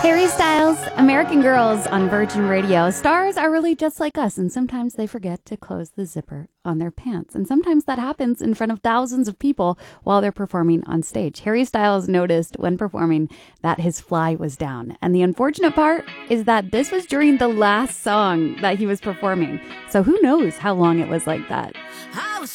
Harry Styles, American Girls on Virgin Radio. Stars are really just like us, and sometimes they forget to close the zipper on their pants. And sometimes that happens in front of thousands of people while they're performing on stage. Harry Styles noticed when performing that his fly was down. And the unfortunate part is that this was during the last song that he was performing. So who knows how long it was like that. I was